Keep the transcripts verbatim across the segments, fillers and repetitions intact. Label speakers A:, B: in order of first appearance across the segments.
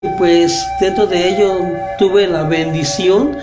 A: Pues dentro de ello tuve la bendición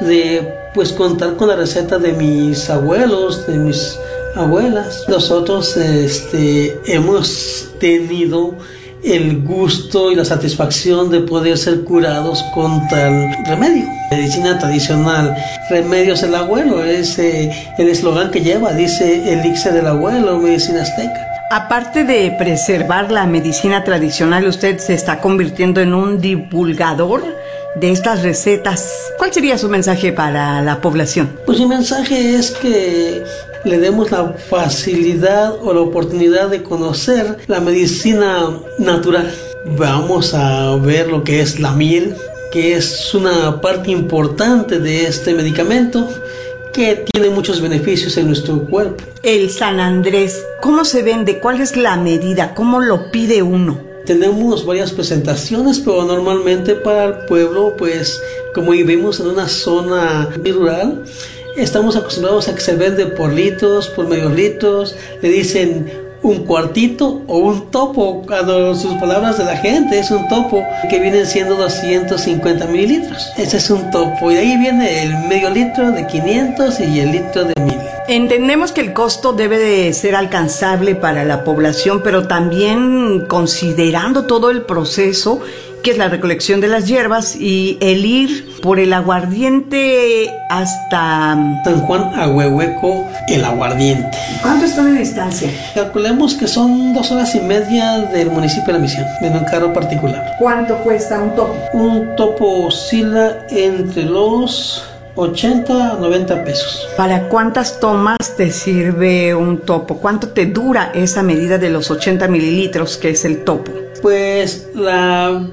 A: de pues contar con la receta de mis abuelos, de mis abuelas. Nosotros este, hemos tenido el gusto y la satisfacción de poder ser curados con tal remedio. Medicina tradicional, remedios del abuelo, es eh, el eslogan que lleva, dice elixir del abuelo, medicina azteca.
B: Aparte de preservar la medicina tradicional, usted se está convirtiendo en un divulgador de estas recetas. ¿Cuál sería su mensaje para la población?
A: Pues mi mensaje es que le demos la facilidad o la oportunidad de conocer la medicina natural. Vamos a ver lo que es la miel, que es una parte importante de este medicamento, que tiene muchos beneficios en nuestro cuerpo.
B: El San Andrés, ¿cómo se vende? ¿Cuál es la medida? ¿Cómo lo pide uno?
A: Tenemos varias presentaciones, pero normalmente para el pueblo, pues como vivimos en una zona rural, estamos acostumbrados a que se vende por litros, por medios litros, le dicen un cuartito o un topo, cuando sus palabras de la gente es un topo, que vienen siendo doscientos cincuenta mililitros. Ese es un topo, y de ahí viene el medio litro de quinientos y el litro de mil.
B: Entendemos que el costo debe de ser alcanzable para la población, pero también considerando todo el proceso, que es la recolección de las hierbas y el ir por el aguardiente hasta
A: San Juan a Huehueco, el aguardiente.
B: ¿Cuánto está de distancia?
A: Calculemos que son dos horas y media del municipio de La Misión, en un carro particular.
B: ¿Cuánto cuesta un topo?
A: Un topo oscila entre los ochenta a noventa pesos.
B: ¿Para cuántas tomas te sirve un topo? ¿Cuánto te dura esa medida de los ochenta mililitros que es el topo?
A: Pues la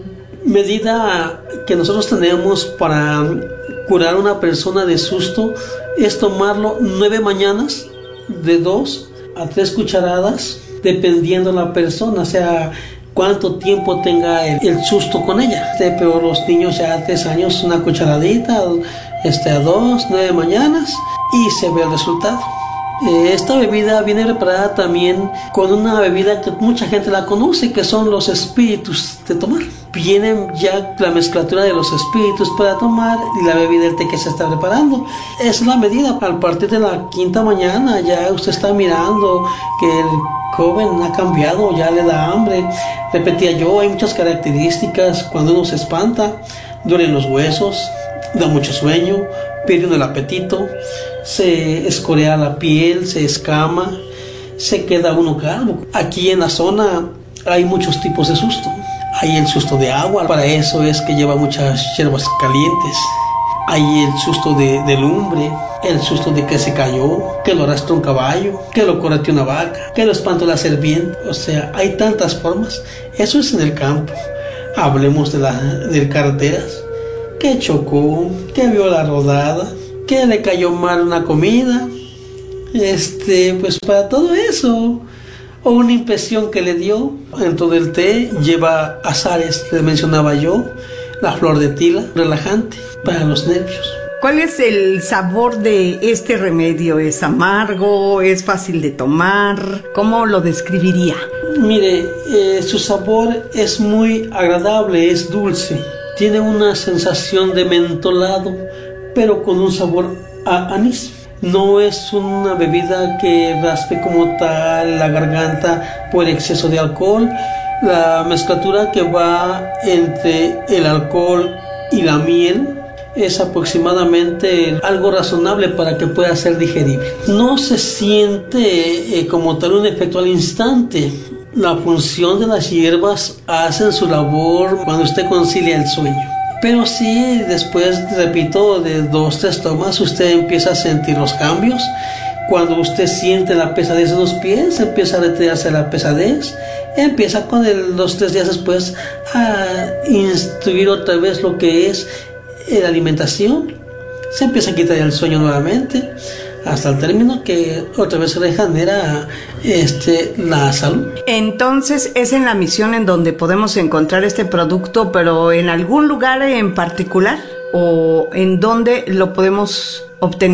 A: medida que nosotros tenemos para curar a una persona de susto es tomarlo nueve mañanas de dos a tres cucharadas, dependiendo de la persona, o sea, cuánto tiempo tenga el, el susto con ella. Este, pero los niños ya a tres años, una cucharadita, este, a dos, nueve mañanas, y se ve el resultado. Esta bebida viene preparada también con una bebida que mucha gente la conoce, que son los espíritus de tomar. Vienen ya la mezclatura de los espíritus para tomar y la bebida del té que se está preparando. Es la medida. Al partir de la quinta mañana ya usted está mirando que el joven ha cambiado, ya le da hambre. Repetía yo, hay muchas características. Cuando uno se espanta, duelen los huesos, da mucho sueño, pierde uno el apetito, se escorea la piel, se escama, se queda uno calvo. Aquí en la zona hay muchos tipos de susto. Hay el susto de agua, para eso es que lleva muchas hierbas calientes. Hay el susto de, de lumbre, el susto de que se cayó, que lo arrastró un caballo, que lo correteó una vaca, que lo espantó la serpiente. O sea, hay tantas formas. Eso es en el campo. Hablemos de, la, de carreteras, que chocó, que vio la rodada, que le cayó mal una comida, este, pues para todo eso, o una impresión que le dio. En todo el té lleva azares, les mencionaba yo, la flor de tila, relajante para los nervios.
B: ¿Cuál es el sabor de este remedio? ¿Es amargo? ¿Es fácil de tomar? ¿Cómo lo describiría?
A: Mire, eh, su sabor es muy agradable, es dulce, tiene una sensación de mentolado, pero con un sabor a anís. No es una bebida que raspe como tal la garganta por exceso de alcohol. La mezclatura que va entre el alcohol y la miel es aproximadamente algo razonable para que pueda ser digerible. No se siente eh, como tal un efecto al instante. La función de las hierbas hacen su labor cuando usted concilia el sueño. Pero sí, después, repito, de dos, tres tomas, usted empieza a sentir los cambios. Cuando usted siente la pesadez en los pies, empieza a retirarse la pesadez. Empieza con el, los tres días después a instruir otra vez lo que es la alimentación. Se empieza a quitar el sueño nuevamente, hasta el término que otra vez se regenera este, la salud.
B: Entonces es en La Misión en donde podemos encontrar este producto, pero ¿en algún lugar en particular o en dónde lo podemos obtener?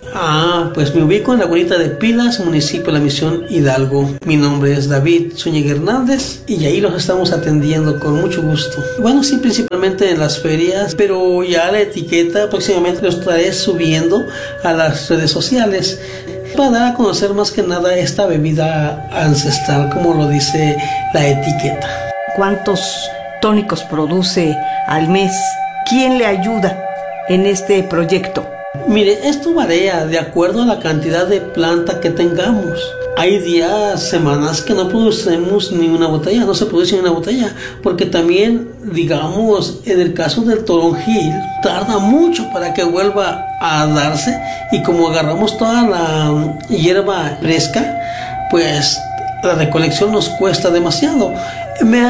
A: Ah, pues me ubico en Lagunita de Pilas, municipio de La Misión, Hidalgo. Mi nombre es David Zúñiga Hernández y ahí los estamos atendiendo con mucho gusto. Bueno, sí, principalmente en las ferias, pero ya la etiqueta próximamente lo estaré subiendo a las redes sociales para dar a conocer más que nada esta bebida ancestral, como lo dice la etiqueta.
B: ¿Cuántos tónicos produce al mes? ¿Quién le ayuda en este proyecto?
A: Mire, esto varía de acuerdo a la cantidad de planta que tengamos. Hay días, semanas que no producimos ni una botella, no se produce ni una botella, porque también, digamos, en el caso del toronjil, tarda mucho para que vuelva a darse, y como agarramos toda la hierba fresca, pues la recolección nos cuesta demasiado. Me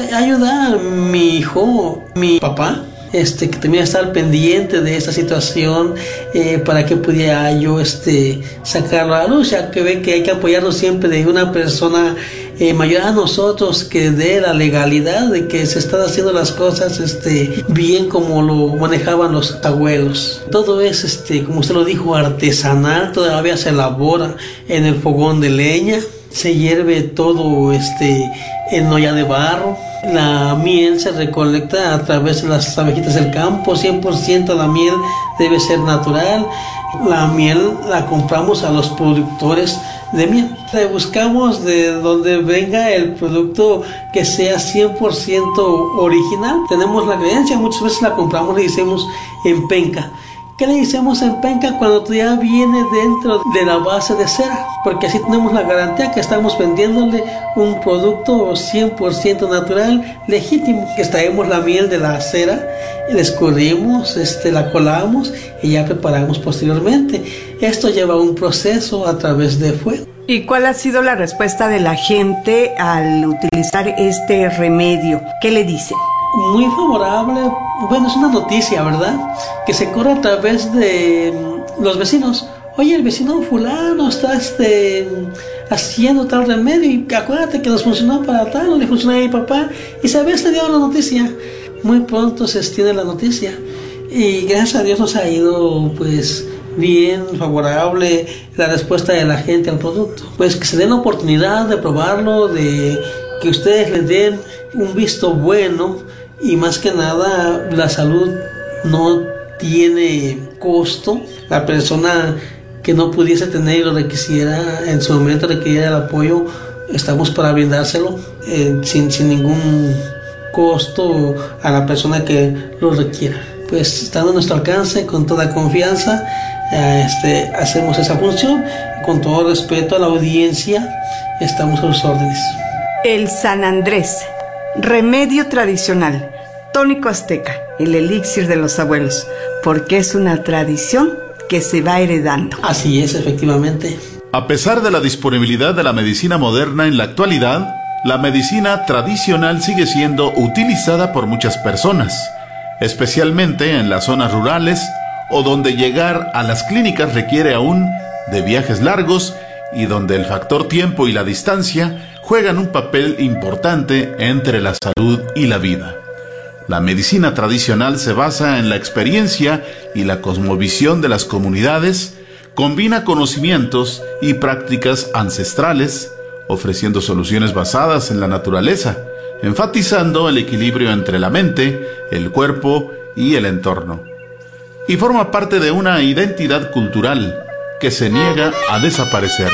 A: ayuda mi hijo, mi papá, Este, que también está al pendiente de esta situación, eh, para que pudiera yo este, sacarlo a la luz, ya que ve que hay que apoyarnos siempre de una persona eh, mayor a nosotros, que dé la legalidad de que se están haciendo las cosas este, bien como lo manejaban los abuelos. Todo es, este, como usted lo dijo, artesanal, todavía se elabora en el fogón de leña, se hierve todo este, en olla de barro. La miel se recolecta a través de las abejitas del campo, cien por ciento la miel debe ser natural. La miel la compramos a los productores de miel. Le buscamos de donde venga el producto que sea cien por ciento original. Tenemos la creencia, muchas veces la compramos, le decimos en penca. ¿Qué le decimos en penca? Cuando ya viene dentro de la base de cera, porque así tenemos la garantía que estamos vendiéndole un producto cien por ciento natural, legítimo. Extraemos la miel de la cera, la escurrimos, este, la colamos y ya preparamos posteriormente. Esto lleva un proceso a través de fuego.
B: ¿Y cuál ha sido la respuesta de la gente al utilizar este remedio? ¿Qué le dicen?
A: Muy favorable. Bueno, es una noticia, ¿verdad? Que se corre a través de los vecinos. Oye, el vecino fulano está este, haciendo tal remedio y acuérdate que nos funcionó para tal, no le funcionó a mi papá y se había extendido la noticia. Muy pronto se extiende la noticia y gracias a Dios nos ha ido pues bien, favorable la respuesta de la gente al producto. Pues que se den la oportunidad de probarlo, de que ustedes les den un visto bueno. Y más que nada, la salud no tiene costo. La persona que no pudiese tener y lo requisiera, en su momento requiriera el apoyo, estamos para brindárselo eh, sin, sin ningún costo a la persona que lo requiera. Pues estando a nuestro alcance, con toda confianza, eh, este, hacemos esa función. Con todo respeto a la audiencia, estamos a sus órdenes.
B: El San Andrés, remedio tradicional, tónico azteca, el elixir de los abuelos, porque es una tradición que se va heredando.
A: Así es, efectivamente.
C: A pesar de la disponibilidad de la medicina moderna en la actualidad, la medicina tradicional sigue siendo utilizada por muchas personas, especialmente en las zonas rurales o donde llegar a las clínicas requiere aún de viajes largos y donde el factor tiempo y la distancia juegan un papel importante entre la salud y la vida. La medicina tradicional se basa en la experiencia y la cosmovisión de las comunidades, combina conocimientos y prácticas ancestrales, ofreciendo soluciones basadas en la naturaleza, enfatizando el equilibrio entre la mente, el cuerpo y el entorno. Y forma parte de una identidad cultural que se niega a desaparecer.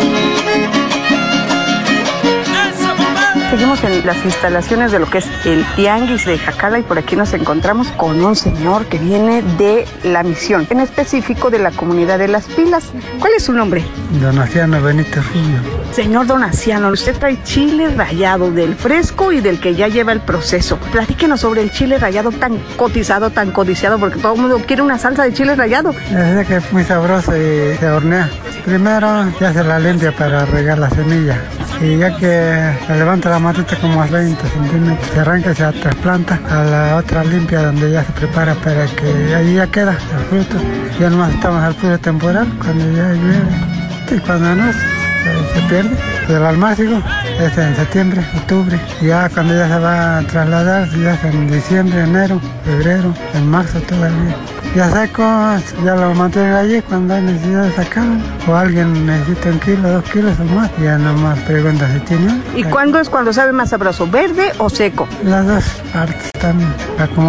B: Seguimos en las instalaciones de lo que es el Tianguis de Jacala y por aquí nos encontramos con un señor que viene de La Misión, en específico de la comunidad de Las Pilas. ¿Cuál es su nombre?
D: Donaciano Benito Rubio.
B: Señor Donaciano, usted trae chile rallado del fresco y del que ya lleva el proceso. Platíquenos sobre el chile rallado tan cotizado, tan codiciado, porque todo el mundo quiere una salsa de chile rallado.
D: Es que es muy sabroso y se hornea. Primero ya se la limpia para regar la semilla. Y ya que se levanta la matita como a veinte centímetros, se arranca y se trasplanta a la otra limpia donde ya se prepara para que ahí ya queda el fruto. Ya nomás estamos al fruto temporal cuando ya llueve. Y cuando no, se pierde. El almácigo es en septiembre, octubre. Ya cuando ya se va a trasladar, ya es en diciembre, enero, febrero, en marzo todavía. Ya seco, ya lo mantienen allí cuando hay necesidad de sacarlo. O alguien necesita un kilo, dos kilos o más, ya nomás pregunta si tiene.
B: ¿Y cuándo es cuando sabe más sabroso, verde o seco?
D: Las dos partes están como